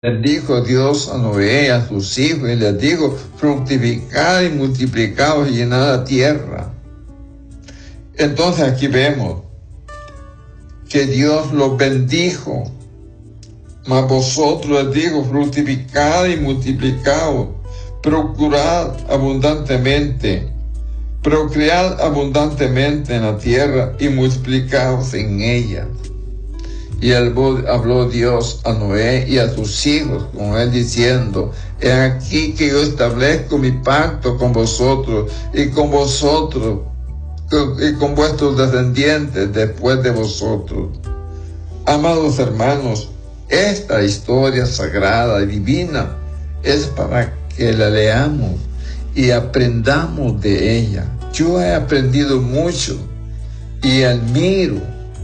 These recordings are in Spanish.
Bendijo Dios a Noé, a sus hijos, y les dijo: fructificad y multiplicaos y llenad la tierra. Entonces aquí vemos que Dios los bendijo. Mas vosotros, les digo, fructificad y multiplicaos, procurad abundantemente, procread abundantemente en la tierra y multiplicaos en ella. Y habló Dios a Noé y a sus hijos con él diciendo: he aquí que yo establezco mi pacto con vosotros y con vuestros descendientes después de vosotros. Amados hermanos, esta historia sagrada y divina es para que la leamos y aprendamos de ella. Yo he aprendido mucho y admiro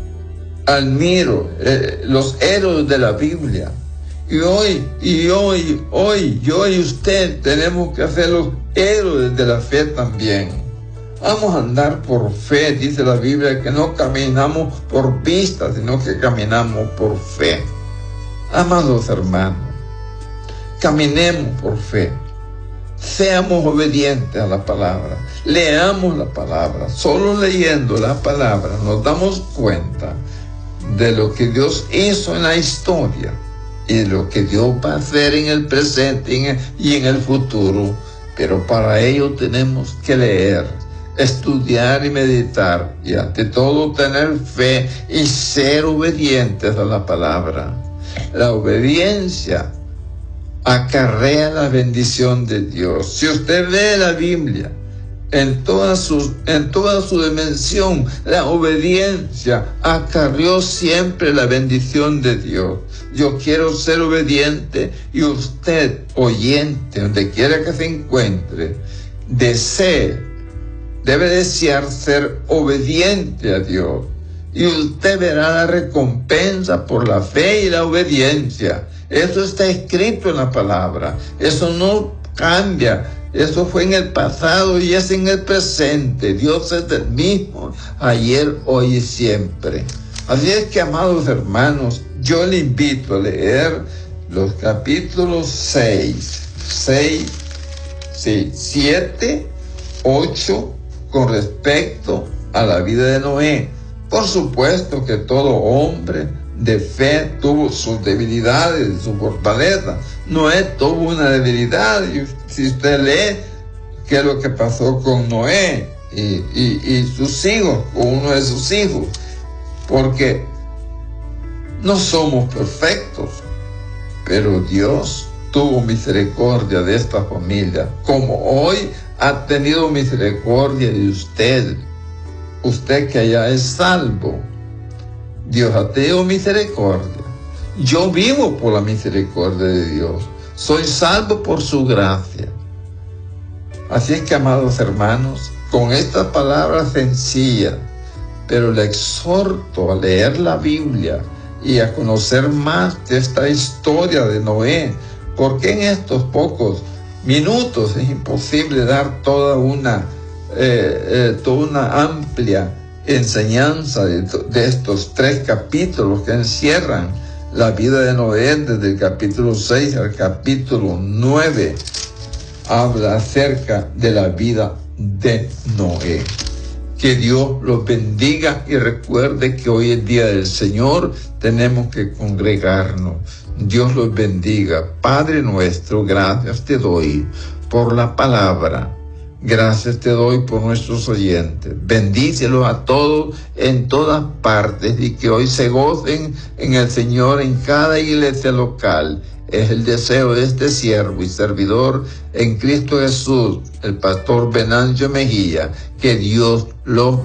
los héroes de la Biblia. Y hoy, yo y usted tenemos que ser los héroes de la fe también. Vamos a andar por fe, dice la Biblia, que no caminamos por vista, sino que caminamos por fe. Amados hermanos, caminemos por fe. Seamos obedientes a la palabra. Leamos la palabra. Solo leyendo la palabra nos damos cuenta de lo que Dios hizo en la historia y de lo que Dios va a hacer en el presente y en el futuro. Pero para ello tenemos que leer, estudiar y meditar, y ante todo tener fe y ser obedientes a la palabra. La obediencia acarrea la bendición de Dios. Si usted lee la Biblia en toda su dimensión, la obediencia acarreó siempre la bendición de Dios. Yo quiero ser obediente, y usted, oyente, donde quiera que se encuentre, debe desear ser obediente a Dios, y usted verá la recompensa por la fe y la obediencia. Eso está escrito en la palabra, eso no cambia. Eso fue en el pasado y es en el presente. Dios es el mismo ayer, hoy y siempre. Así es que, amados hermanos, yo le invito a leer los capítulos 7, 8 con respecto a la vida de Noé. Por supuesto que todo hombre de fe tuvo sus debilidades y su fortaleza. Noé tuvo una debilidad, y si usted lee qué es lo que pasó con Noé y sus hijos, con uno de sus hijos, porque no somos perfectos, pero Dios tuvo misericordia de esta familia, como hoy ha tenido misericordia de usted que allá es salvo. Dios ha tenido misericordia. Yo vivo por la misericordia de Dios. Soy salvo por su gracia. Así es que, amados hermanos, con esta palabra sencilla, pero le exhorto a leer la Biblia y a conocer más de esta historia de Noé, porque en estos pocos minutos es imposible dar toda una amplia enseñanza de estos 3 capítulos que encierran la vida de Noé. Desde el capítulo 6 al capítulo 9 habla acerca de la vida de Noé. Que Dios los bendiga, y recuerde que hoy es día del Señor, tenemos que congregarnos. Dios los bendiga. Padre nuestro, gracias te doy por la palabra. Gracias te doy por nuestros oyentes. Bendícelos a todos en todas partes, y que hoy se gocen en el Señor en cada iglesia local. Es el deseo de este siervo y servidor en Cristo Jesús, el pastor Venancio Mejía. Que Dios los